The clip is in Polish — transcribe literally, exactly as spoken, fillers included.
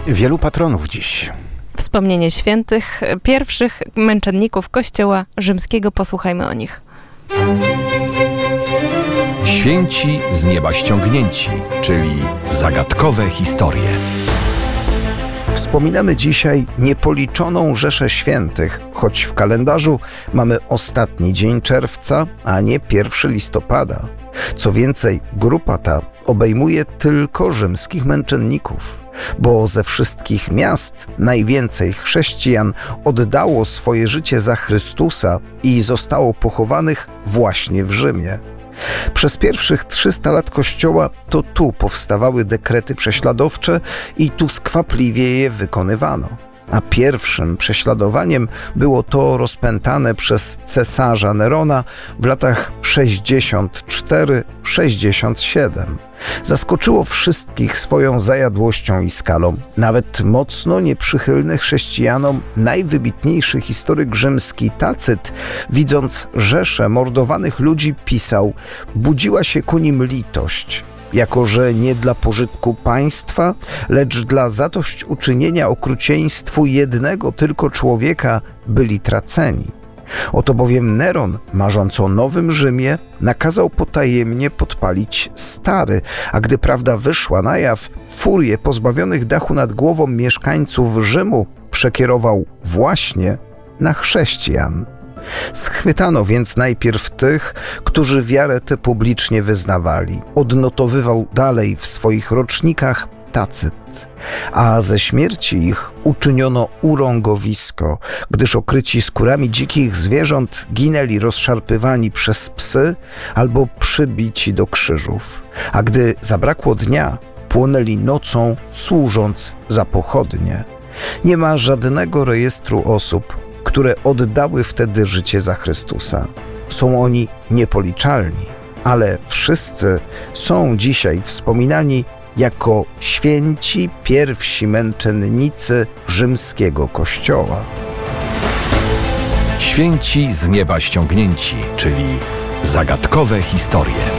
Wielu patronów dziś. Wspomnienie świętych, pierwszych męczenników Kościoła rzymskiego. Posłuchajmy o nich. Święci z nieba ściągnięci, czyli zagadkowe historie. Wspominamy dzisiaj niepoliczoną rzeszę świętych, choć w kalendarzu mamy ostatni dzień czerwca, a nie pierwszy listopada. Co więcej, grupa ta obejmuje tylko rzymskich męczenników, bo ze wszystkich miast najwięcej chrześcijan oddało swoje życie za Chrystusa i zostało pochowanych właśnie w Rzymie. Przez pierwszych trzysta lat Kościoła to tu powstawały dekrety prześladowcze i tu skwapliwie je wykonywano. A pierwszym prześladowaniem było to rozpętane przez cesarza Nerona w latach sześćdziesiąt cztery sześćdziesiąt siedem. Zaskoczyło wszystkich swoją zajadłością i skalą. Nawet mocno nieprzychylny chrześcijanom najwybitniejszy historyk rzymski Tacyt, widząc rzeszę mordowanych ludzi, pisał: budziła się ku nim litość, jako że nie dla pożytku państwa, lecz dla zadośćuczynienia okrucieństwu jednego tylko człowieka byli traceni. Oto bowiem Neron, marząc o nowym Rzymie, nakazał potajemnie podpalić stary, a gdy prawda wyszła na jaw, furię pozbawionych dachu nad głową mieszkańców Rzymu przekierował właśnie na chrześcijan. Schwytano więc najpierw tych, którzy wiarę tę publicznie wyznawali. Odnotowywał dalej w swoich rocznikach Tacyt. A ze śmierci ich uczyniono urągowisko, gdyż okryci skórami dzikich zwierząt ginęli rozszarpywani przez psy albo przybici do krzyżów. A gdy zabrakło dnia, płonęli nocą, służąc za pochodnie. Nie ma żadnego rejestru osób, które oddały wtedy życie za Chrystusa. Są oni niepoliczalni, ale wszyscy są dzisiaj wspominani jako święci pierwsi męczennicy rzymskiego Kościoła. Święci z nieba ściągnięci, czyli zagadkowe historie.